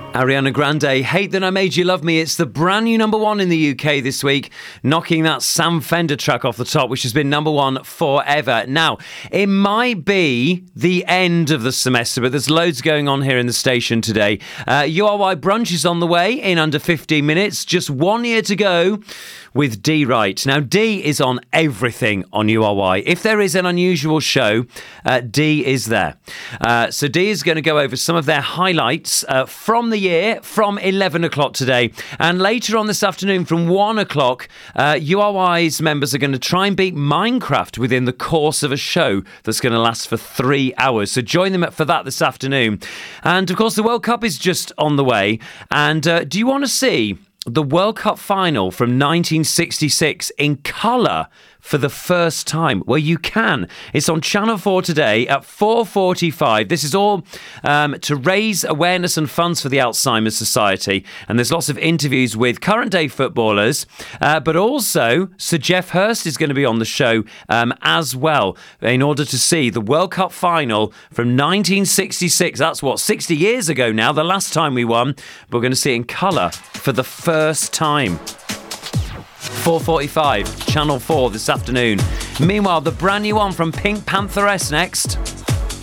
Ariana Grande, Hate That I Made You Love Me. It's the brand new number one in the UK this week, knocking that Sam Fender track off the top, which has been number one forever. Now, it might be the end of the semester, but there's loads going on here in the station today. URY brunch is on the way in under 15 minutes. Just 1 year to go with Dee Wright. Now, Dee is on everything on URY. If there is an unusual show, Dee is there. So Dee is going to go over some of their highlights from the year from 11 o'clock today. And later on this afternoon from 1 o'clock, URY's members are going to try and beat Minecraft within the course of a show that's going to last for 3 hours. So join them for that this afternoon. And of course, the World Cup is just on the way. And do you want to see the World Cup final from 1966 in colour for the first time? Well, you can. It's on Channel 4 today at 4:45. This is all to raise awareness and funds for the Alzheimer's Society. And there's lots of interviews with current day footballers, but also Sir Geoff Hurst is going to be on the show as well in order to see the World Cup final from 1966. That's 60 years ago now, the last time we won. But we're going to see it in colour for the first time. 4:45, Channel 4 this afternoon. Meanwhile, the brand new one from Pink Pantheress next.